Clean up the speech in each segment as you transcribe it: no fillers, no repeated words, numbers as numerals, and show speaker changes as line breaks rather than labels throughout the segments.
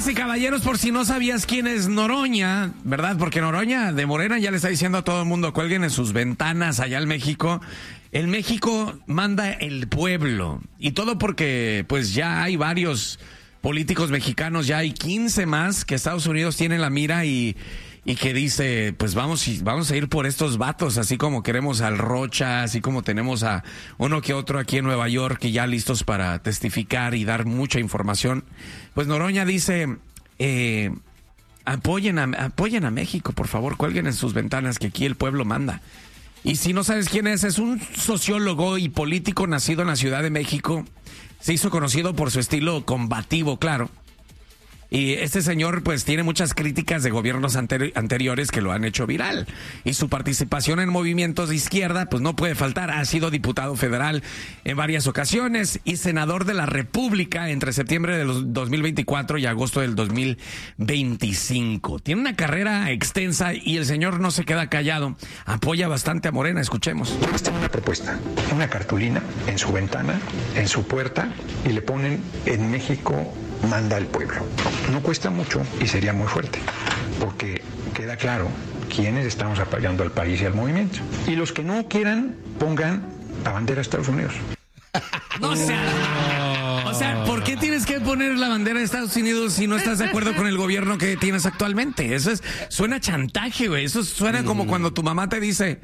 Damas y caballeros, por si no sabías quién es Noroña, ¿verdad? Porque Noroña de Morena ya le está diciendo a todo el mundo, cuelguen en sus ventanas allá en México. En México manda el pueblo. Y todo porque pues ya hay varios políticos mexicanos, ya hay 15 más que Estados Unidos tiene en la mira y que dice, pues vamos a ir por estos vatos, así como queremos al Rocha, así como tenemos a uno que otro aquí en Nueva York y ya listos para testificar y dar mucha información. Pues Noroña dice, apoyen a México, por favor, cuelguen en sus ventanas que aquí el pueblo manda. Y si no sabes quién es un sociólogo y político nacido en la Ciudad de México. Se hizo conocido por su estilo combativo, claro. Y este señor pues tiene muchas críticas de gobiernos anteriores que lo han hecho viral. Y su participación en movimientos de izquierda pues no puede faltar. Ha sido diputado federal en varias ocasiones y senador de la República entre septiembre del 2024 y agosto del 2025. Tiene una carrera extensa y el señor no se queda callado. Apoya bastante a Morena. Escuchemos.
Está una propuesta, una cartulina en su ventana, en su puerta y le ponen en México manda el pueblo. No cuesta mucho y sería muy fuerte, porque queda claro quiénes estamos apoyando al país y al movimiento. Y los que no quieran, pongan la bandera de Estados Unidos.
O sea, ¿por qué tienes que poner la bandera de Estados Unidos si no estás de acuerdo con el gobierno que tienes actualmente? Eso suena chantaje, güey. Eso suena como cuando tu mamá te dice,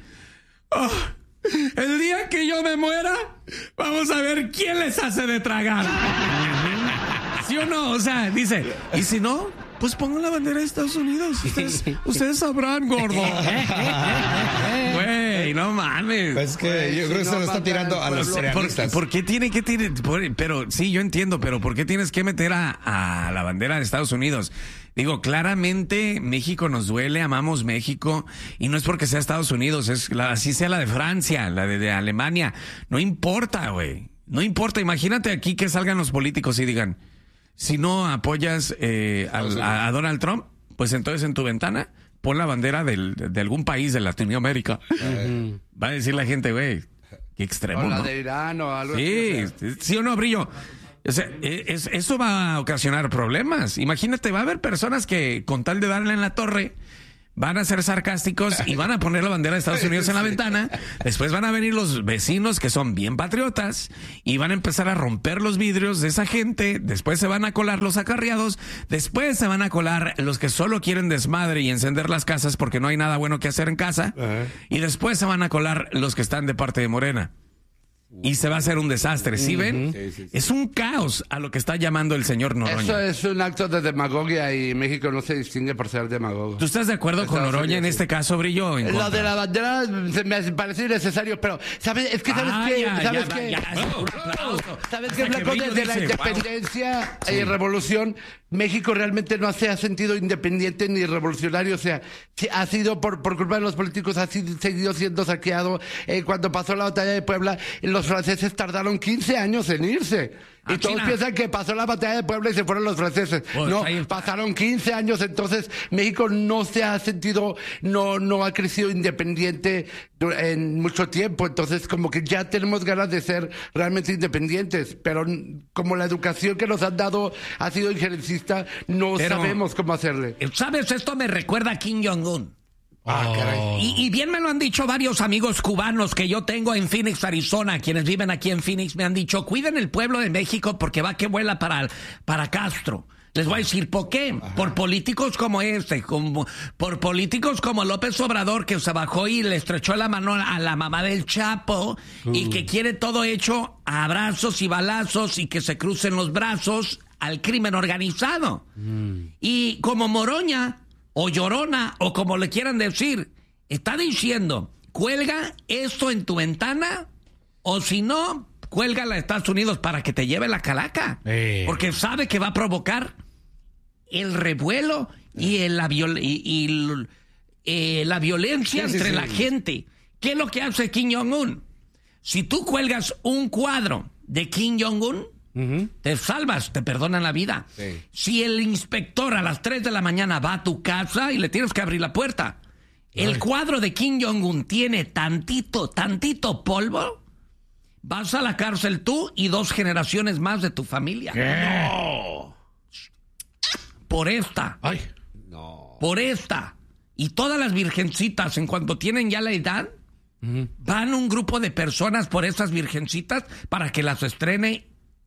el día que yo me muera, vamos a ver quién les hace de tragar. ¿Sí o no? O sea, dice, y si no, pues pongan la bandera de Estados Unidos. Ustedes sabrán, gordo. Güey, no mames.
Es que yo creo que se lo está tirando a los cerealistas.
¿Por qué tiene que tirar? Pero sí, yo entiendo, pero ¿por qué tienes que meter a la bandera de Estados Unidos? Digo, claramente México nos duele, amamos México, y no es porque sea Estados Unidos, así sea la de Francia, la de Alemania. No importa, güey. No importa. Imagínate aquí que salgan los políticos y digan, si no apoyas a Donald Trump, pues entonces en tu ventana pon la bandera de algún país de Latinoamérica. Va a decir la gente, güey, qué extremo,
o la
¿no?
de Irán o algo
así.
así.
Sí o no, Brillo. O sea, eso va a ocasionar problemas. Imagínate, va a haber personas que con tal de darle en la torre van a ser sarcásticos y van a poner la bandera de Estados Unidos en la ventana. Después van a venir los vecinos que son bien patriotas y van a empezar a romper los vidrios de esa gente. Después se van a colar los acarreados. Después se van a colar los que solo quieren desmadre y encender las casas porque no hay nada bueno que hacer en casa. Y después se van a colar los que están de parte de Morena. Y se va a hacer un desastre, ¿sí ven? Sí. Es un caos a lo que está llamando el señor Noroña.
Eso es un acto de demagogia y México no se distingue por ser demagogo.
¿Tú estás de acuerdo con Noroña en este caso, Brillo?
Lo de la bandera me parece innecesario, pero ¿sabes? Es que ¿sabes qué? ¿Sabes qué? Hablando de la independencia y revolución, México realmente no se ha sentido independiente ni revolucionario, o sea, ha sido por culpa de los políticos, ha seguido siendo saqueado. Cuando pasó la batalla de Puebla, los franceses tardaron 15 años en irse. Y todos piensan que pasó la batalla de Puebla y se fueron los franceses. Pues no, pasaron 15 años, entonces México no se ha sentido, no ha crecido independiente en mucho tiempo, entonces como que ya tenemos ganas de ser realmente independientes, pero como la educación que nos han dado ha sido injerencista, no sabemos cómo hacerle.
¿Sabes? Esto me recuerda a Kim Jong-un.
Caray.
Y bien me lo han dicho varios amigos cubanos que yo tengo en Phoenix, Arizona, quienes viven aquí en Phoenix, me han dicho, cuiden el pueblo de México porque va que vuela para Castro. Les voy a decir por qué. Por políticos como por políticos como López Obrador, que se bajó y le estrechó la mano a la mamá del Chapo y que quiere todo hecho a abrazos y balazos y que se crucen los brazos al crimen organizado. Y como Noroña o Llorona, o como le quieran decir, está diciendo, cuelga esto en tu ventana, o si no, cuélgala a Estados Unidos para que te lleve la calaca. Porque sabe que va a provocar el revuelo y la violencia entre la gente. ¿Qué es lo que hace Kim Jong-un? Si tú cuelgas un cuadro de Kim Jong-un, te salvas, te perdonan la vida. Si el inspector a las 3 de la mañana va a tu casa y le tienes que abrir la puerta, el cuadro de Kim Jong-un tiene tantito polvo, vas a la cárcel tú y 2 generaciones más de tu familia.
¿Qué?
No. por esta.
Ay.
No.
Por esta. Y todas las virgencitas, en cuanto tienen ya la edad, van un grupo de personas por esas virgencitas para que las estrene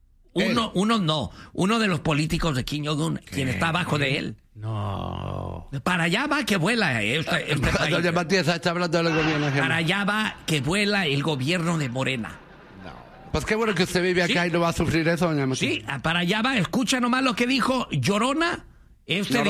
uno de los políticos de Kim Jong-un, quien está abajo de él.
No.
Para allá va que vuela este país.
Doña Matías está hablando del gobierno.
Para allá va que vuela el gobierno de Morena.
Pues qué bueno que usted vive acá y no va a sufrir eso, doña Matías.
Sí, para allá va. Escucha nomás lo que dijo Llorona. Este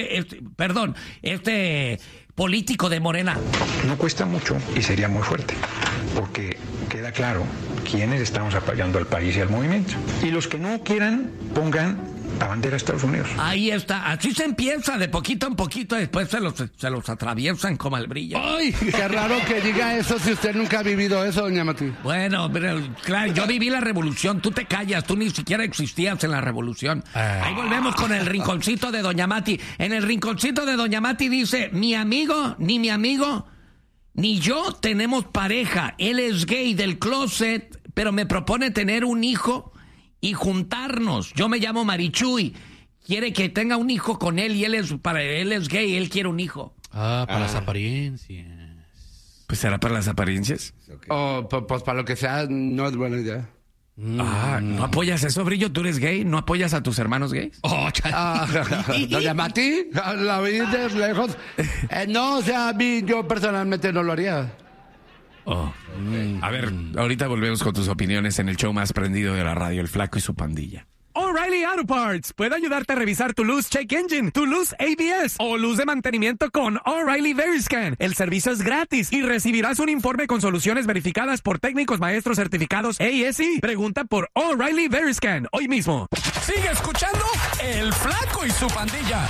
político de Morena.
No cuesta mucho y sería muy fuerte, porque queda claro quiénes estamos apoyando al país y al movimiento. Y los que no quieran, pongan la bandera de Estados Unidos.
Ahí está. Así se empieza, de poquito en poquito, después se los atraviesan como al brillo.
¡Ay! Qué raro que diga eso si usted nunca ha vivido eso, doña Matías.
Bueno, pero, claro, yo viví la revolución. Tú te callas, tú ni siquiera existías en la revolución. Ahí volvemos con el rinconcito de doña Mati. En el rinconcito de doña Mati dice, mi amigo, ni yo tenemos pareja. Él es gay del closet, pero me propone tener un hijo y juntarnos. Yo me llamo Marichuy. Quiere que tenga un hijo con él y él es gay, él quiere un hijo.
Para las apariencias.
Pues será para las apariencias.
Okay. Pues para lo que sea, no es buena idea.
¿No apoyas eso, Brillo? ¿Tú eres gay? ¿No apoyas a tus hermanos gays?
Doña Mati, la vi de lejos. No, o sea, a mí yo personalmente no lo haría.
A ver, ahorita volvemos con tus opiniones en el show más prendido de la radio, El Flaco y su pandilla.
O'Reilly Auto Parts puede ayudarte a revisar tu luz check engine, tu luz ABS o luz de mantenimiento con O'Reilly Veriscan. El servicio es gratis y recibirás un informe con soluciones verificadas por técnicos maestros certificados ASE. Pregunta por O'Reilly Veriscan hoy mismo. Sigue escuchando El Flaco y su pandilla.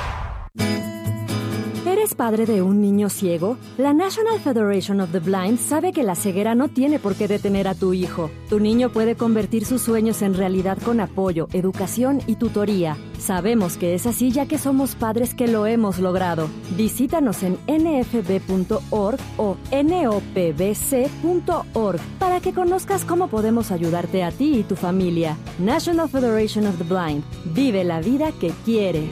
¿Eres padre de un niño ciego? La National Federation of the Blind sabe que la ceguera no tiene por qué detener a tu hijo. Tu niño puede convertir sus sueños en realidad con apoyo, educación y tutoría. Sabemos que es así ya que somos padres que lo hemos logrado. Visítanos en nfb.org o nopbc.org para que conozcas cómo podemos ayudarte a ti y tu familia. National Federation of the Blind. Vive la vida que quieres.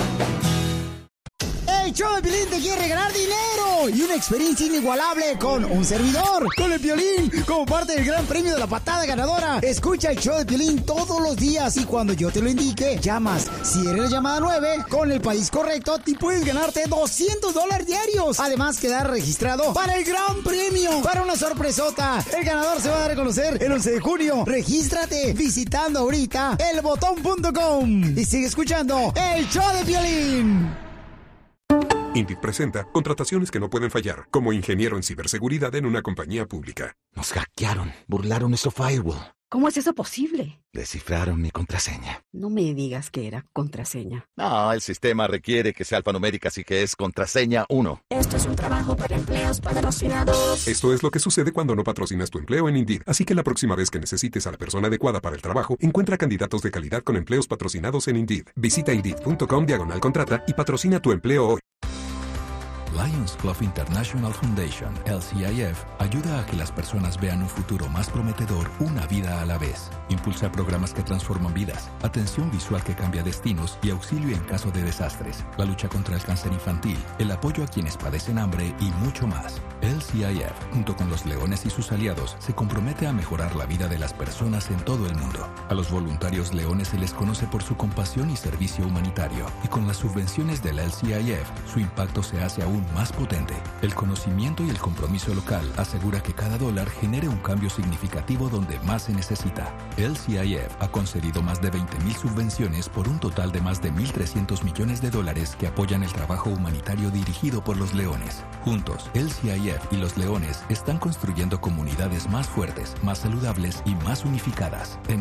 El show de Piolín te quiere regalar dinero y una experiencia inigualable con un servidor, con el Piolín, como parte del gran premio de la patada ganadora. Escucha el show de Piolín todos los días y cuando yo te lo indique, llamas. Si eres la llamada 9, con el país correcto, te puedes ganarte $200 diarios. Además, quedar registrado para el gran premio, para una sorpresota. El ganador se va a dar a conocer el 11 de junio. Regístrate visitando ahorita elbotón.com y sigue escuchando el show de Piolín.
Indeed presenta contrataciones que no pueden fallar, como ingeniero en ciberseguridad en una compañía pública.
Nos hackearon, burlaron nuestro firewall.
¿Cómo es eso posible?
Descifraron mi contraseña.
No me digas que era contraseña.
No, el sistema requiere que sea alfanumérica, así que es contraseña 1.
Esto es un trabajo para empleos patrocinados.
Esto es lo que sucede cuando no patrocinas tu empleo en Indeed. Así que la próxima vez que necesites a la persona adecuada para el trabajo, encuentra candidatos de calidad con empleos patrocinados en Indeed. Visita Indeed.com/contrata y patrocina tu empleo hoy.
Lions Club International Foundation, LCIF, ayuda a que las personas vean un futuro más prometedor una vida a la vez. Impulsa programas que transforman vidas, atención visual que cambia destinos y auxilio en caso de desastres, la lucha contra el cáncer infantil, el apoyo a quienes padecen hambre y mucho más. LCIF, junto con los leones y sus aliados, se compromete a mejorar la vida de las personas en todo el mundo. A los voluntarios leones se les conoce por su compasión y servicio humanitario, y con las subvenciones del LCIF, su impacto se hace aún más potente. El conocimiento y el compromiso local asegura que cada dólar genere un cambio significativo donde más se necesita. LCIF ha concedido más de 20,000 subvenciones por un total de más de $1,300 millones que apoyan el trabajo humanitario dirigido por los leones. Juntos, LCIF y los leones están construyendo comunidades más fuertes, más saludables y más unificadas. En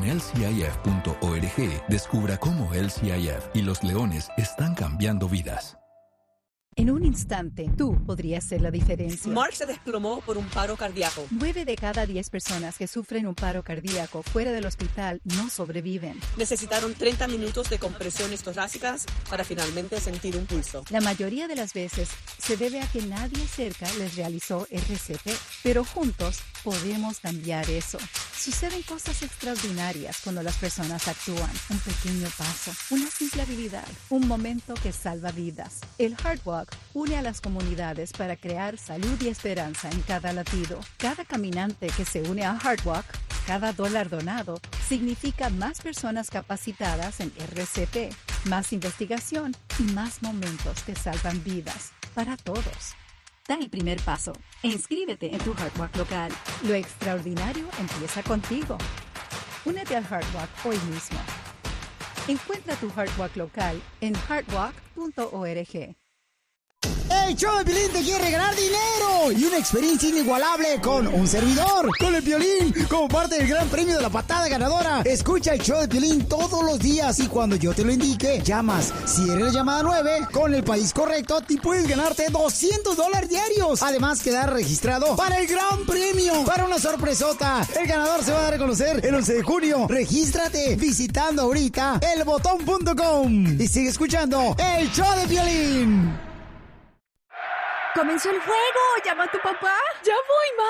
lcif.org descubra cómo LCIF y los leones están cambiando vidas.
En un instante, tú podrías ser la diferencia.
Mark se desplomó por un paro cardíaco.
9 de cada 10 personas que sufren un paro cardíaco fuera del hospital no sobreviven.
Necesitaron 30 minutos de compresiones torácicas para finalmente sentir un pulso.
La mayoría de las veces se debe a que nadie cerca les realizó RCP, pero juntos podemos cambiar eso. Suceden cosas extraordinarias cuando las personas actúan. Un pequeño paso, una simple habilidad, un momento que salva vidas. El Heart Walk une a las comunidades para crear salud y esperanza en cada latido. Cada caminante que se une a Heart Walk, cada dólar donado, significa más personas capacitadas en RCP, más investigación y más momentos que salvan vidas para todos.
Da el primer paso e inscríbete en tu Heart Walk local.
Lo extraordinario empieza contigo. Únete al Heart Walk hoy mismo. Encuentra tu Heart Walk local en heartwalk.org.
El show de Piolín te quiere regalar dinero y una experiencia inigualable con un servidor, con el Piolín, como parte del gran premio de la patada ganadora. Escucha el show de Piolín todos los días y cuando yo te lo indique, llamas. Si eres la llamada 9, con el país correcto, te puedes ganarte $200 diarios. Además, quedar registrado para el gran premio, para una sorpresota. El ganador se va a dar a conocer el 11 de junio. Regístrate visitando ahorita elbotón.com y sigue escuchando el show de Piolín.
¡Comenzó el juego! ¡Llama a tu papá! ¡Ya voy, ma!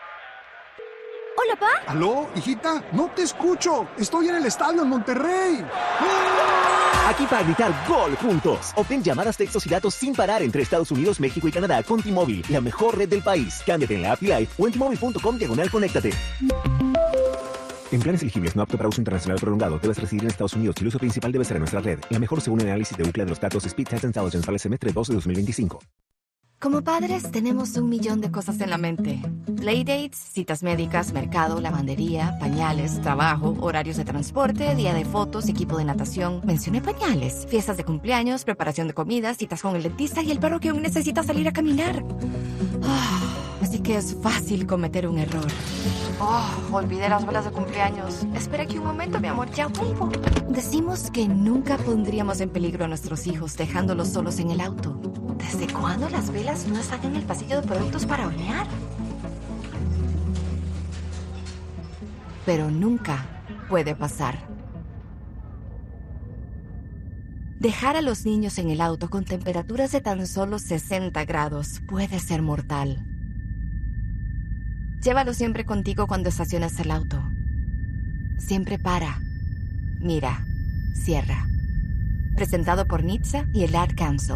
¿Hola, pa?
¿Aló, hijita? No te escucho. Estoy en el estadio en Monterrey.
Aquí para gritar gol juntos. Obtén llamadas, textos y datos sin parar entre Estados Unidos, México y Canadá con T-Mobile, la mejor red del país. Cámbiate en la app Live o en T-Mobile.com/conéctate. En planes elegibles no apto para uso internacional prolongado, debes residir en Estados Unidos y el uso principal debe ser en nuestra red. La mejor según el análisis de UCLA de los datos Speed Test Intelligence para el semestre 2 de 2025.
Como padres tenemos 1,000,000 de cosas en la mente. Playdates, citas médicas, mercado, lavandería, pañales, trabajo, horarios de transporte, día de fotos, equipo de natación. Mencioné pañales. Fiestas de cumpleaños, preparación de comidas, citas con el dentista y el perro que aún necesita salir a caminar. Así que es fácil cometer un error. Olvidé las velas de cumpleaños. Espera aquí un momento, mi amor, ya vuelvo. Decimos que nunca pondríamos en peligro a nuestros hijos dejándolos solos en el auto. ¿Desde cuándo las velas no están en el pasillo de productos para hornear? Pero nunca puede pasar. Dejar a los niños en el auto con temperaturas de tan solo 60 grados puede ser mortal. Llévalo siempre contigo cuando estaciones el auto. Siempre para, mira, cierra. Presentado por NHTSA y el Ad Council.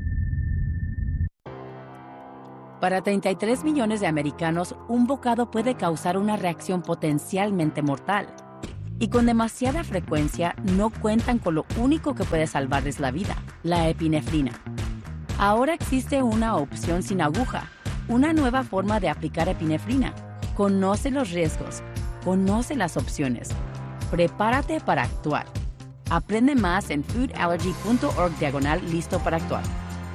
Para 33 millones de americanos, un bocado puede causar una reacción potencialmente mortal. Y con demasiada frecuencia, no cuentan con lo único que puede salvarles la vida, la epinefrina. Ahora existe una opción sin aguja, una nueva forma de aplicar epinefrina. Conoce los riesgos, conoce las opciones. Prepárate para actuar. Aprende más en foodallergy.org/listo para actuar.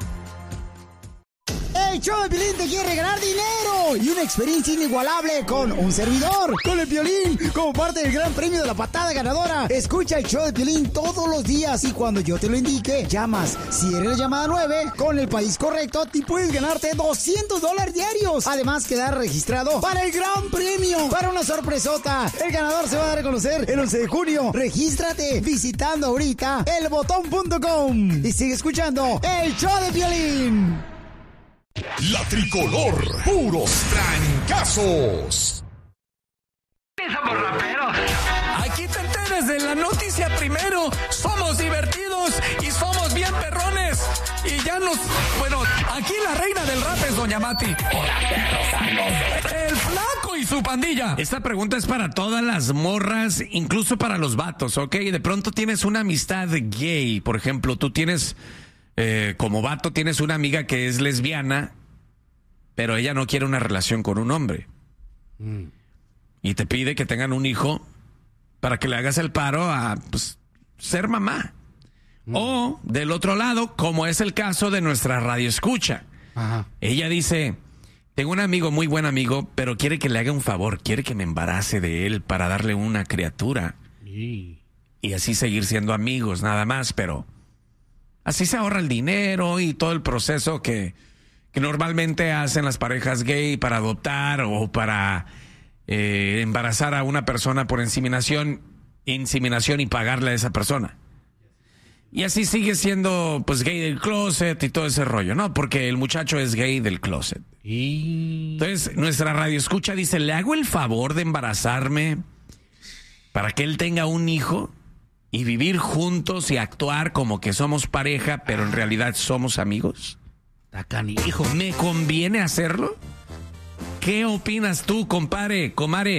El show de Piolín te quiere regalar dinero y una experiencia inigualable con un servidor, con el Piolín, como parte del gran premio de la patada ganadora. Escucha el show de Piolín todos los días y cuando yo te lo indique, llamas. Si eres la llamada 9, con el país correcto, te puedes ganarte $200 diarios. Además, quedar registrado para el gran premio, para una sorpresota. El ganador se va a dar a conocer el 11 de junio. Regístrate visitando ahorita elbotón.com y sigue escuchando el show de Piolín.
La tricolor, puros trancazos.
Somos raperos. Aquí te enteras de la noticia primero. Somos divertidos y somos bien perrones. Y ya nos... Bueno, aquí la reina del rap es Doña Mati. El Flaco y su pandilla. Esta pregunta es para todas las morras, incluso para los vatos, ¿ok? De pronto tienes una amistad gay. Por ejemplo, tú tienes... como vato tienes una amiga que es lesbiana, pero ella no quiere una relación con un hombre. Y te pide que tengan un hijo para que le hagas el paro a pues, ser mamá. O, del otro lado, como es el caso de nuestra radioescucha. Ella dice, tengo un amigo, muy buen amigo, pero quiere que le haga un favor, quiere que me embarace de él para darle una criatura. Y así seguir siendo amigos, nada más, pero... Así se ahorra el dinero y todo el proceso que normalmente hacen las parejas gay para adoptar o para embarazar a una persona por inseminación y pagarle a esa persona. Y así sigue siendo, pues, gay del closet y todo ese rollo, ¿no? Porque el muchacho es gay del closet. Entonces, nuestra radio escucha dice, ¿le hago el favor de embarazarme para que él tenga un hijo y vivir juntos y actuar como que somos pareja, pero en realidad somos amigos?
Hijo,
¿me conviene hacerlo? ¿Qué opinas tú, comare?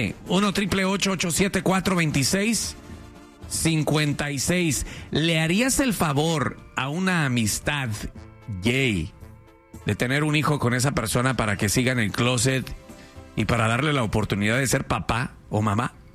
1-888-874-2656. ¿Le harías el favor a una amistad gay de tener un hijo con esa persona para que siga en el closet y para darle la oportunidad de ser papá o mamá?